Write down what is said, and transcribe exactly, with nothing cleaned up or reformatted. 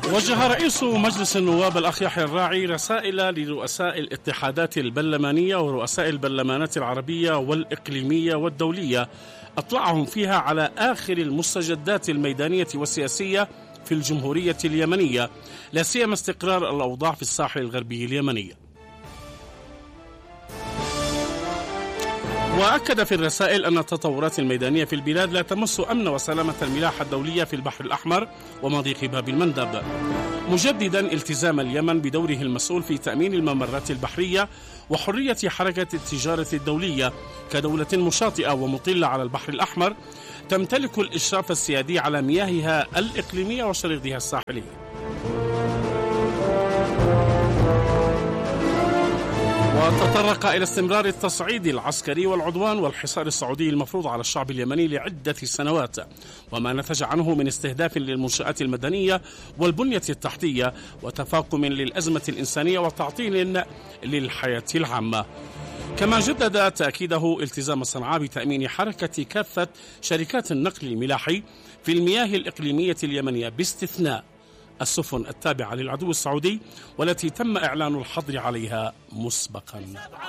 وجه رئيس مجلس النواب الأخ يحيى الراعي رسائل لرؤساء الاتحادات البرلمانية ورؤساء البرلمانات العربية والإقليمية والدولية، أطلعهم فيها على آخر المستجدات الميدانية والسياسية في الجمهورية اليمنية، لا سيما استقرار الأوضاع في الساحل الغربي اليمني. وأكد في الرسائل أن التطورات الميدانية في البلاد لا تمس أمن وسلامة الملاحة الدولية في البحر الأحمر ومضيق باب المندب، مجددا التزام اليمن بدوره المسؤول في تأمين الممرات البحرية وحرية حركة التجارة الدولية كدولة مشاطئة ومطلة على البحر الأحمر تمتلك الإشراف السيادي على مياهها الإقليمية وشريطها الساحلي. وتطرق إلى استمرار التصعيد العسكري والعدوان والحصار السعودي المفروض على الشعب اليمني لعدة سنوات، وما نتج عنه من استهداف للمنشآت المدنية والبنية التحتية وتفاقم للأزمة الإنسانية وتعطيل للحياة العامة. كما جدد تأكيده التزام صنعاء بتأمين حركة كافة شركات النقل الملاحي في المياه الإقليمية اليمنية باستثناء السفن التابعة للعدو السعودي والتي تم إعلان الحظر عليها مسبقا.